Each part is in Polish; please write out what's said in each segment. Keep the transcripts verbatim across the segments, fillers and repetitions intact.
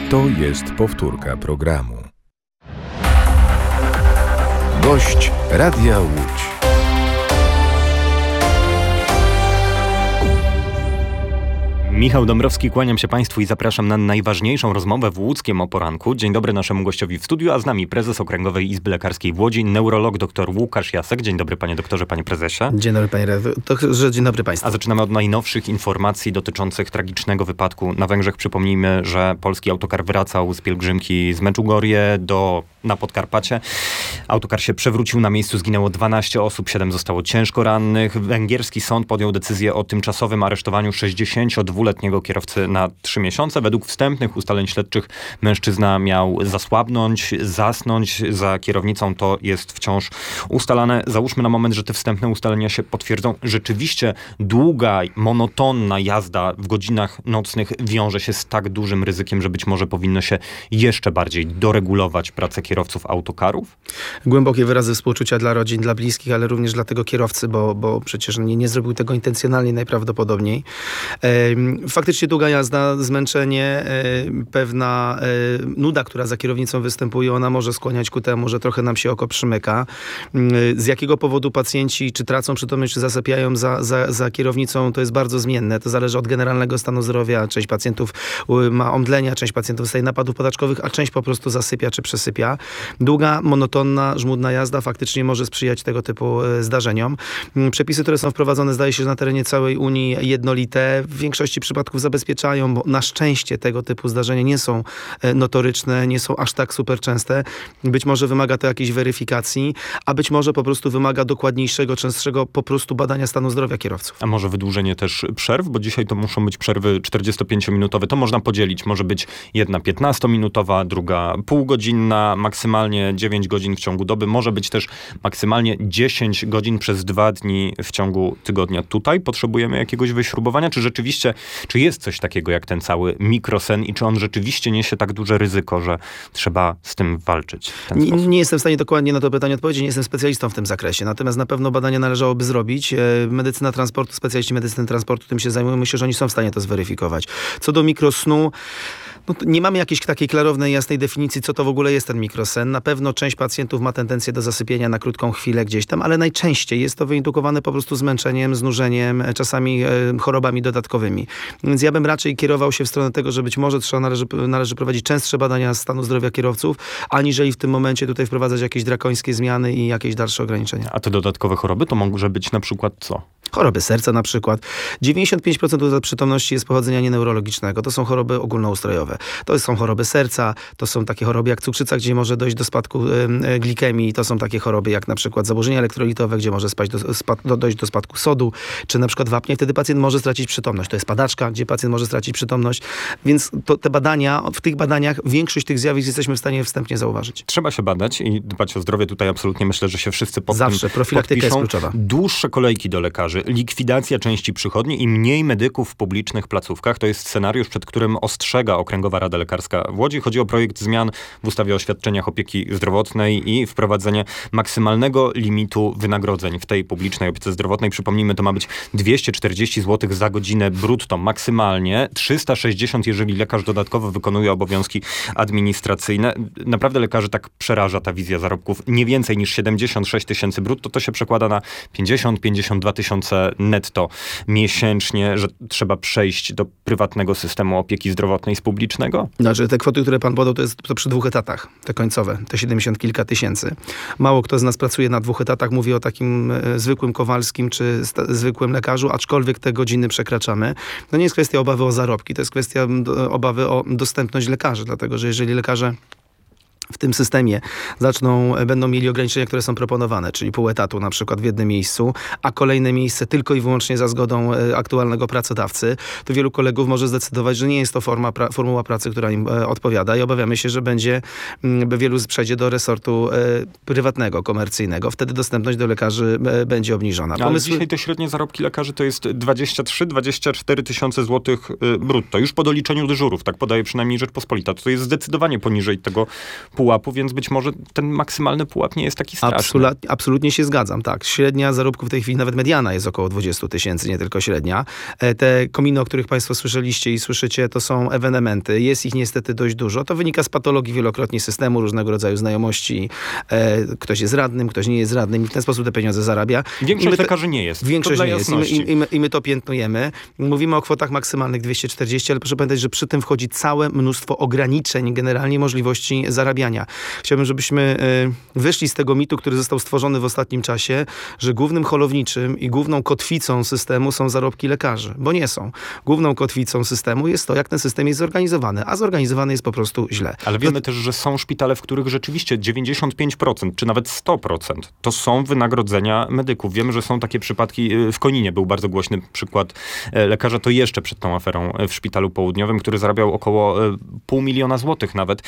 To jest powtórka programu. Gość Radia Łódź. Michał Dąbrowski, kłaniam się Państwu i zapraszam na najważniejszą rozmowę w łódzkiem o poranku. Dzień dobry naszemu gościowi w studiu, a z nami prezes Okręgowej Izby Lekarskiej w Łodzi, neurolog dr Łukasz Jasek. Dzień dobry panie doktorze, panie prezesie. Dzień dobry panie redaktorze, dzień dobry państwu. A zaczynamy od najnowszych informacji dotyczących tragicznego wypadku na Węgrzech. Przypomnijmy, że polski autokar wracał z pielgrzymki z Meczugorje do, na Podkarpacie. Autokar się przewrócił, na miejscu zginęło dwanaście osób, siedem zostało ciężko rannych. Węgierski sąd podjął decyzję o tymczasowym aresztowaniu sześćdziesięciodwuletniego kierowcy na trzy miesiące. Według wstępnych ustaleń śledczych mężczyzna miał zasłabnąć, zasnąć. Za kierownicą to jest wciąż ustalane. Załóżmy na moment, że te wstępne ustalenia się potwierdzą. Rzeczywiście długa, monotonna jazda w godzinach nocnych wiąże się z tak dużym ryzykiem, że być może powinno się jeszcze bardziej doregulować pracę kierowców autokarów? Głębokie wyrazy współczucia dla rodzin, dla bliskich, ale również dla tego kierowcy, bo, bo przecież nie, nie zrobił tego intencjonalnie najprawdopodobniej. Faktycznie długa jazda, zmęczenie, pewna nuda, która za kierownicą występuje, ona może skłaniać ku temu, że trochę nam się oko przymyka. Z jakiego powodu pacjenci czy tracą przytomność, czy zasypiają za, za, za kierownicą, to jest bardzo zmienne. To zależy od generalnego stanu zdrowia. Część pacjentów ma omdlenia, część pacjentów dostaje napadów podaczkowych, a część po prostu zasypia czy przesypia. Długa, monotonna, żmudna jazda faktycznie może sprzyjać tego typu zdarzeniom. Przepisy, które są wprowadzone, zdaje się, że na terenie całej Unii jednolite. W większości przypadków zabezpieczają, bo na szczęście tego typu zdarzenia nie są notoryczne, nie są aż tak super częste. Być może wymaga to jakiejś weryfikacji, a być może po prostu wymaga dokładniejszego, częstszego po prostu badania stanu zdrowia kierowców. A może wydłużenie też przerw? Bo dzisiaj to muszą być przerwy czterdziestopięciominutowe. To można podzielić. Może być jedna piętnastominutowa, druga półgodzinna, maksymalnie dziewięć godzin w ciągu doby. Może być też maksymalnie dziesięć godzin przez dwa dni w ciągu tygodnia. Tutaj potrzebujemy jakiegoś wyśrubowania? Czy rzeczywiście, czy jest coś takiego jak ten cały mikrosen i czy on rzeczywiście niesie tak duże ryzyko, że trzeba z tym walczyć? Nie, nie jestem w stanie dokładnie na to pytanie odpowiedzieć, nie jestem specjalistą w tym zakresie. Natomiast na pewno badania należałoby zrobić. Medycyna transportu, specjaliści medycyny transportu tym się zajmują. Myślę, że oni są w stanie to zweryfikować. Co do mikrosnu, no nie mamy jakiejś takiej klarownej, jasnej definicji, co to w ogóle jest ten mikrosen. Na pewno część pacjentów ma tendencję do zasypienia na krótką chwilę gdzieś tam, ale najczęściej jest to wyindukowane po prostu zmęczeniem, znużeniem, czasami e, chorobami dodatkowymi. Więc ja bym raczej kierował się w stronę tego, że być może trzeba należy, należy prowadzić częstsze badania stanu zdrowia kierowców, aniżeli w tym momencie tutaj wprowadzać jakieś drakońskie zmiany i jakieś dalsze ograniczenia. A te dodatkowe choroby to może być na przykład co? Choroby serca na przykład. dziewięćdziesiąt pięć procent przytomności jest pochodzenia nieneurologicznego. To są choroby ogólnoustrojowe. To są choroby serca, to są takie choroby jak cukrzyca, gdzie może dojść do spadku y, glikemii. To są takie choroby jak na przykład zaburzenia elektrolitowe, gdzie może spaść do, spad, do, dojść do spadku sodu, czy na przykład wapnia. Wtedy pacjent może stracić przytomność. To jest padaczka, gdzie pacjent może stracić przytomność. Więc to, te badania, w tych badaniach większość tych zjawisk jesteśmy w stanie wstępnie zauważyć. Trzeba się badać i dbać o zdrowie. Tutaj absolutnie myślę, że się wszyscy pod Zawsze. tym Profilaktyka podpiszą. jest kluczowa. Dłuższe kolejki do lekarzy, likwidacja części przychodni i mniej medyków w publicznych placówkach. To jest scenariusz, przed którym ostrzega Okręgowa Rada Lekarska w Łodzi. Chodzi o projekt zmian w ustawie o świadczeniach opieki zdrowotnej i wprowadzenie maksymalnego limitu wynagrodzeń w tej publicznej opiece zdrowotnej. Przypomnijmy, to ma być dwieście czterdzieści złotych za godzinę brutto maksymalnie, trzysta sześćdziesiąt, jeżeli lekarz dodatkowo wykonuje obowiązki administracyjne. Naprawdę lekarzy tak przeraża ta wizja zarobków. Nie więcej niż siedemdziesiąt sześć tysięcy brutto, to się przekłada na pięćdziesiąt pięćdziesiąt dwa tysiące netto miesięcznie, że trzeba przejść do prywatnego systemu opieki zdrowotnej z publicznego? Znaczy te kwoty, które pan podał, to jest to przy dwóch etatach, te końcowe, te siedemdziesiąt kilka tysięcy. Mało kto z nas pracuje na dwóch etatach, mówi o takim e, zwykłym Kowalskim czy sta- zwykłym lekarzu, aczkolwiek te godziny przekraczamy. To nie jest kwestia obawy o zarobki, to jest kwestia do, obawy o dostępność lekarzy, dlatego że jeżeli lekarze w tym systemie zaczną, będą mieli ograniczenia, które są proponowane, czyli pół etatu na przykład w jednym miejscu, a kolejne miejsce tylko i wyłącznie za zgodą e, aktualnego pracodawcy, to wielu kolegów może zdecydować, że nie jest to forma, pra, formuła pracy, która im e, odpowiada i obawiamy się, że będzie, m, wielu przejdzie do resortu e, prywatnego, komercyjnego. Wtedy dostępność do lekarzy e, będzie obniżona. Ale Pomysły... dzisiaj te średnie zarobki lekarzy to jest dwadzieścia trzy dwadzieścia cztery tysiące złotych y, brutto. Już po doliczeniu dyżurów, tak podaje przynajmniej Rzeczpospolita. To jest zdecydowanie poniżej tego pułapu, więc być może ten maksymalny pułap nie jest taki straszny. Absolut, absolutnie się zgadzam, tak. Średnia zarobków w tej chwili, nawet mediana jest około dwadzieścia tysięcy, nie tylko średnia. Te kominy, o których państwo słyszeliście i słyszycie, to są ewenementy. Jest ich niestety dość dużo. To wynika z patologii wielokrotnie systemu, różnego rodzaju znajomości. Ktoś jest radnym, ktoś nie jest radnym i w ten sposób te pieniądze zarabia. Większość te, lekarzy nie jest. Większość nie jest. I my, i, my, I my to piętnujemy. Mówimy o kwotach maksymalnych dwieście czterdzieści, ale proszę pamiętać, że przy tym wchodzi całe mnóstwo ograniczeń, generalnie możliwości zarabiania. Chciałbym, żebyśmy wyszli z tego mitu, który został stworzony w ostatnim czasie, że głównym holowniczym i główną kotwicą systemu są zarobki lekarzy, bo nie są. Główną kotwicą systemu jest to, jak ten system jest zorganizowany, a zorganizowany jest po prostu źle. Ale wiemy to... też, że są szpitale, w których rzeczywiście dziewięćdziesiąt pięć procent, czy nawet sto procent to są wynagrodzenia medyków. Wiemy, że są takie przypadki, w Koninie był bardzo głośny przykład lekarza, to jeszcze przed tą aferą w Szpitalu Południowym, który zarabiał około pół miliona złotych nawet.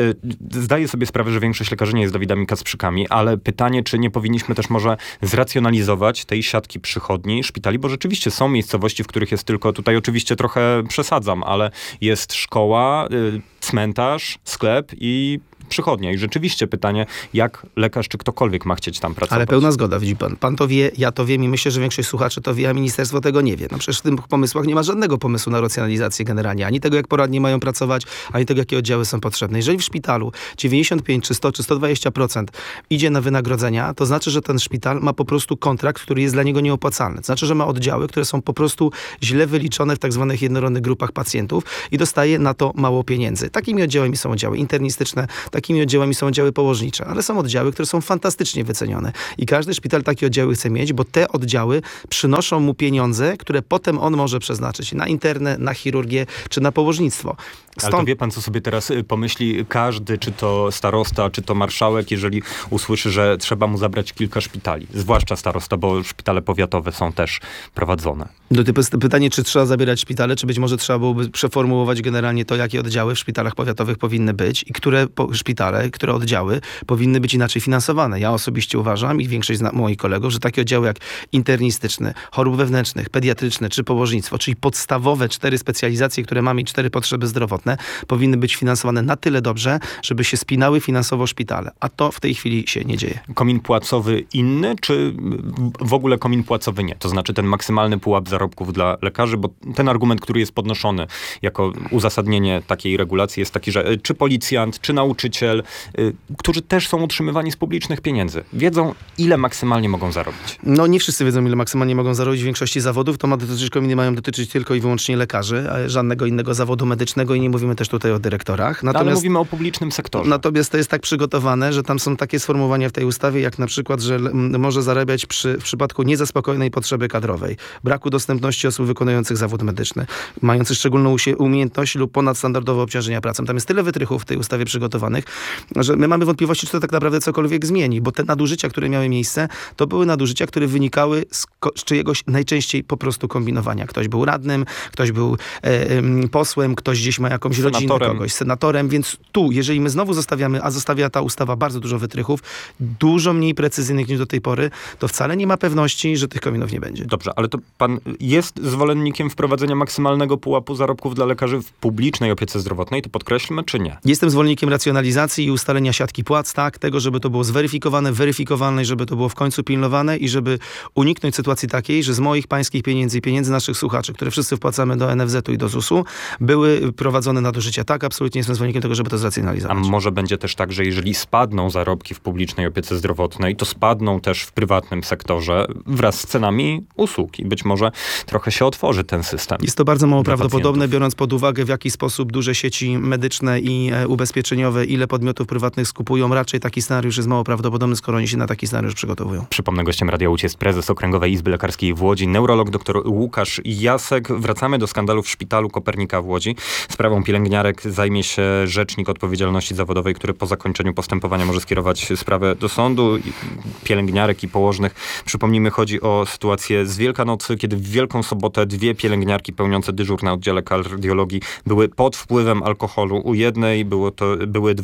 Zdaję sobie sprawę, że większość lekarzy nie jest Dawidami Kacprzykami, ale pytanie, czy nie powinniśmy też może zracjonalizować tej siatki przychodni szpitali, bo rzeczywiście są miejscowości, w których jest tylko, tutaj oczywiście trochę przesadzam, ale jest szkoła, cmentarz, sklep i przychodnia. I rzeczywiście pytanie, jak lekarz czy ktokolwiek ma chcieć tam pracować. Ale pełna zgoda, widzi pan. Pan to wie, ja to wiem i myślę, że większość słuchaczy to wie, a ministerstwo tego nie wie. No przecież w tych pomysłach nie ma żadnego pomysłu na racjonalizację generalnie. Ani tego, jak poradnie mają pracować, ani tego, jakie oddziały są potrzebne. Jeżeli w szpitalu dziewięćdziesiąt pięć, czy sto, czy sto dwadzieścia procent idzie na wynagrodzenia, to znaczy, że ten szpital ma po prostu kontrakt, który jest dla niego nieopłacalny. To znaczy, że ma oddziały, które są po prostu źle wyliczone w tak zwanych jednorodnych grupach pacjentów i dostaje na to mało pieniędzy. Takimi oddziałami są oddziały internistyczne, takimi oddziałami są oddziały położnicze, ale są oddziały, które są fantastycznie wycenione. I każdy szpital takie oddziały chce mieć, bo te oddziały przynoszą mu pieniądze, które potem on może przeznaczyć na internę, na chirurgię, czy na położnictwo. Stąd... Ale to wie pan, co sobie teraz pomyśli każdy, czy to starosta, czy to marszałek, jeżeli usłyszy, że trzeba mu zabrać kilka szpitali. Zwłaszcza starosta, bo szpitale powiatowe są też prowadzone. Do typu pytanie, czy trzeba zabierać szpitale, czy być może trzeba byłoby przeformułować generalnie to, jakie oddziały w szpitalach powiatowych powinny być i które po, szpitale, które oddziały powinny być inaczej finansowane. Ja osobiście uważam i większość z moich kolegów, że takie oddziały jak internistyczny, chorób wewnętrznych, pediatryczny czy położnictwo, czyli podstawowe cztery specjalizacje, które mamy i cztery potrzeby zdrowotne, powinny być finansowane na tyle dobrze, żeby się spinały finansowo szpitale. A to w tej chwili się nie dzieje. Komin płacowy inny, czy w ogóle komin płacowy nie? To znaczy ten maksymalny pułap zarobków dla lekarzy, bo ten argument, który jest podnoszony jako uzasadnienie takiej regulacji jest taki, że czy policjant, czy nauczyciel, y, którzy też są utrzymywani z publicznych pieniędzy, wiedzą, ile maksymalnie mogą zarobić. No nie wszyscy wiedzą, ile maksymalnie mogą zarobić. W większości zawodów to ma dotyczyć, kominy mają dotyczyć tylko i wyłącznie lekarzy, a żadnego innego zawodu medycznego i nie mówimy też tutaj o dyrektorach. Natomiast, ale mówimy o publicznym sektorze. Natomiast to jest tak przygotowane, że tam są takie sformułowania w tej ustawie, jak na przykład, że może zarabiać przy, w przypadku niezaspokojonej potrzeby kadrowej, braku dostępności osób wykonujących zawód medyczny, mających szczególną umiejętność lub ponadstandardowe obciążenia pracą. Tam jest tyle wytrychów w tej ustawie przygotowanych, że my mamy wątpliwości, czy to tak naprawdę cokolwiek zmieni, bo te nadużycia, które miały miejsce, to były nadużycia, które wynikały z, z czyjegoś najczęściej po prostu kombinowania. Ktoś był radnym, ktoś był e, e, posłem, ktoś gdzieś ma jakąś rodzinę, kogoś senatorem, więc tu, jeżeli my znowu zostawiamy, a zostawia ta ustawa bardzo dużo wytrychów, dużo mniej precyzyjnych niż do tej pory, to wcale nie ma pewności, że tych kominów nie będzie. Dobrze, ale to pan jest zwolennikiem wprowadzenia maksymalnego pułapu zarobków dla lekarzy w publicznej opiece zdrowotnej, to podkreślmy, czy nie? Jestem zwolennikiem racjonalizacji i ustalenia siatki płac, tak, tego, żeby to było zweryfikowane, weryfikowalne i żeby to było w końcu pilnowane i żeby uniknąć sytuacji takiej, że z moich pańskich pieniędzy i pieniędzy naszych słuchaczy, które wszyscy wpłacamy do N F Z u i do Z U S u, były prowadzone nadużycia. Tak, absolutnie jestem zwolennikiem tego, żeby to zracjonalizować. A może będzie też tak, że jeżeli spadną zarobki w publicznej opiece zdrowotnej, to spadną też w prywatnym sektorze wraz z cenami usług i być może trochę się otworzy ten system. Jest to bardzo mało prawdopodobne, pacjentów. Biorąc pod uwagę, w jaki sposób duże sieci medyczne i e, ubezpieczeniowe, ile podmiotów prywatnych skupują. Raczej taki scenariusz jest mało prawdopodobny, skoro oni się na taki scenariusz przygotowują. Przypomnę, gościem Radia Łódź jest prezes Okręgowej Izby Lekarskiej w Łodzi, neurolog dr Łukasz Jasek. Wracamy do skandalu w Szpitalu Kopernika w Łodzi. Sprawą pielęgniarek zajmie się Rzecznik Odpowiedzialności Zawodowej, który po zakończeniu postępowania może skierować sprawę do sądu. Pielęgniarek i położnych. Przypomnijmy, chodzi o sytuację z Wielkanocy, kiedy w Wielką Sobotę dwie pielęgniarki pełniące dyżur na oddziale kardiologii były pod wpływem alkoholu. U jednej było to, były dwa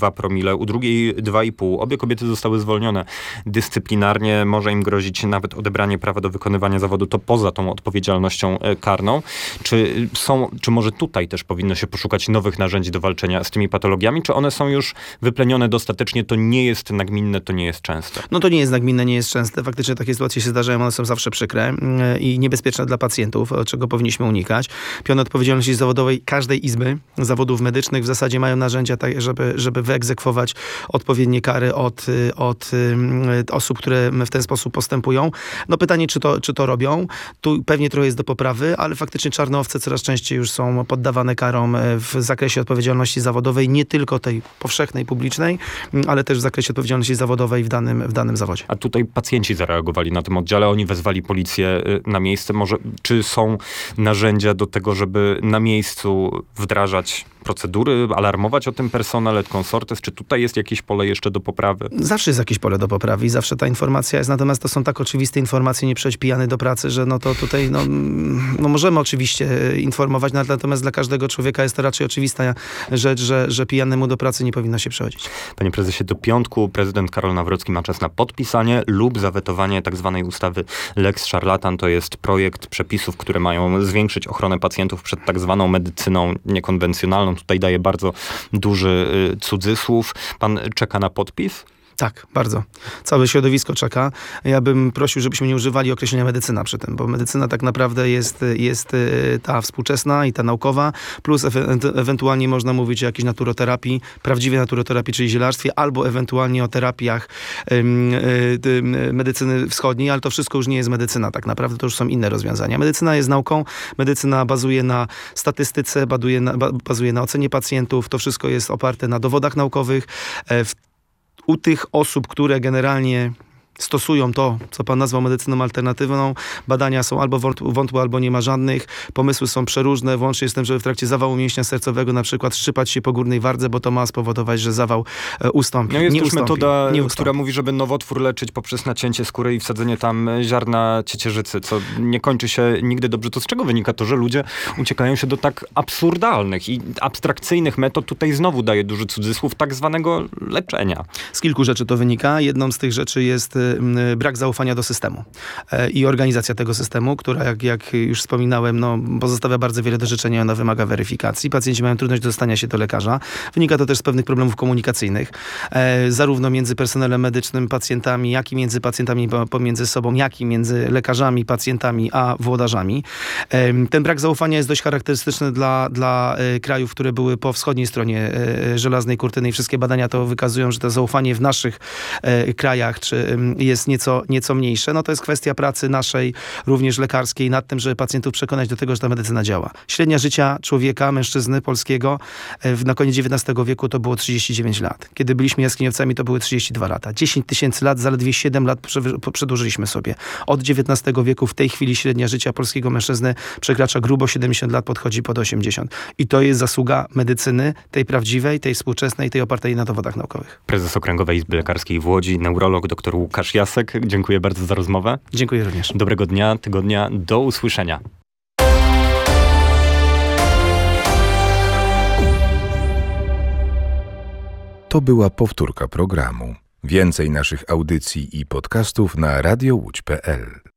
dwa promile, u drugiej dwa i pół. Obie kobiety zostały zwolnione dyscyplinarnie. Może im grozić nawet odebranie prawa do wykonywania zawodu. To poza tą odpowiedzialnością karną. Czy są, czy może tutaj też powinno się poszukać nowych narzędzi do walczenia z tymi patologiami? Czy one są już wyplenione dostatecznie? To nie jest nagminne, to nie jest częste. No to nie jest nagminne, nie jest częste. Faktycznie takie sytuacje się zdarzają, one są zawsze przykre i niebezpieczne dla pacjentów, czego powinniśmy unikać. Piony odpowiedzialności zawodowej każdej izby zawodów medycznych w zasadzie mają narzędzia, tak, żeby, żeby wyegzekwować odpowiednie kary od, od osób, które w ten sposób postępują. No pytanie, czy to, czy to robią. Tu pewnie trochę jest do poprawy, ale faktycznie czarne owce coraz częściej już są poddawane karom w zakresie odpowiedzialności zawodowej, nie tylko tej powszechnej, publicznej, ale też w zakresie odpowiedzialności zawodowej w danym, w danym zawodzie. A tutaj pacjenci zareagowali na tym oddziale, oni wezwali policję na miejsce. Może, czy są narzędzia do tego, żeby na miejscu wdrażać procedury, alarmować o tym personel et consortes? Czy tutaj jest jakieś pole jeszcze do poprawy? Zawsze jest jakieś pole do poprawy i zawsze ta informacja jest, natomiast to są tak oczywiste informacje, nie przychodź pijany do pracy, że no to tutaj, no, no możemy oczywiście informować, natomiast dla każdego człowieka jest to raczej oczywista rzecz, że, że pijanemu do pracy nie powinno się przychodzić. Panie prezesie, do piątku prezydent Karol Nawrocki ma czas na podpisanie lub zawetowanie tak zwanej ustawy Lex Szarlatan. To jest projekt przepisów, które mają zwiększyć ochronę pacjentów przed tak zwaną medycyną niekonwencjonalną. Tutaj daje bardzo duży y, cudzysłów. Pan czeka na podpis? Tak, bardzo. Całe środowisko czeka. Ja bym prosił, żebyśmy nie używali określenia medycyna przy tym, bo medycyna tak naprawdę jest, jest ta współczesna i ta naukowa, plus e- ewentualnie można mówić o jakiejś naturoterapii, prawdziwej naturoterapii, czyli zielarstwie, albo ewentualnie o terapiach ym, y, medycyny wschodniej, ale to wszystko już nie jest medycyna tak naprawdę, to już są inne rozwiązania. Medycyna jest nauką, medycyna bazuje na statystyce, bazuje na, bazuje na ocenie pacjentów, to wszystko jest oparte na dowodach naukowych. W U tych osób, które generalnie stosują to, co pan nazwał medycyną alternatywną, badania są albo wątłe, albo nie ma żadnych. Pomysły są przeróżne, włącznie z tym, żeby w trakcie zawału mięśnia sercowego na przykład szczypać się po górnej wardze, bo to ma spowodować, że zawał e, ustąpi. No jest nie też ustąpi, metoda, nie ustąpi. która mówi, żeby nowotwór leczyć poprzez nacięcie skóry i wsadzenie tam ziarna ciecierzycy, co nie kończy się nigdy dobrze. To z czego wynika to, że ludzie uciekają się do tak absurdalnych i abstrakcyjnych metod? Tutaj znowu daje duży cudzysłów tak zwanego leczenia. Z kilku rzeczy to wynika. Jedną z tych rzeczy jest brak zaufania do systemu i organizacja tego systemu, która, jak, jak już wspominałem, no, pozostawia bardzo wiele do życzenia, ona wymaga weryfikacji. Pacjenci mają trudność do dostania się do lekarza. Wynika to też z pewnych problemów komunikacyjnych, e, zarówno między personelem medycznym, pacjentami, jak i między pacjentami pomiędzy sobą, jak i między lekarzami, pacjentami, a włodarzami. E, ten brak zaufania jest dość charakterystyczny dla, dla e, krajów, które były po wschodniej stronie e, żelaznej kurtyny i wszystkie badania to wykazują, że to zaufanie w naszych e, krajach czy, jest nie Nieco, nieco mniejsze. No to jest kwestia pracy naszej, również lekarskiej, nad tym, żeby pacjentów przekonać do tego, że ta medycyna działa. Średnia życia człowieka, mężczyzny polskiego w, na koniec dziewiętnastego wieku to było trzydzieści dziewięć lat. Kiedy byliśmy jaskiniowcami, to były trzydzieści dwa lata. dziesięć tysięcy lat, zaledwie siedem lat przedłużyliśmy sobie. Od dziewiętnastego wieku w tej chwili średnia życia polskiego mężczyzny przekracza grubo siedemdziesiąt lat, podchodzi pod osiemdziesiąt. I to jest zasługa medycyny, tej prawdziwej, tej współczesnej, tej opartej na dowodach naukowych. Prezes Okręgowej Izby Lekarskiej w Łodzi, neurolog dr Łukasz Jasek. Dziękuję bardzo za rozmowę. Dziękuję również. Dobrego dnia, tygodnia, do usłyszenia. To była powtórka programu. Więcej naszych audycji i podcastów na radio łódź kropka pe el.